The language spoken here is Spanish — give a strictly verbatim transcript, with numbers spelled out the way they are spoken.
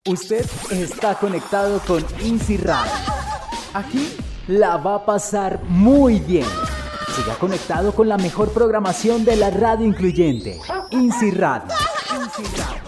Usted está conectado con INSI Radio. Aquí la va a pasar muy bien. Siga conectado con la mejor programación de la radio incluyente. INSI Radio. INSI Radio.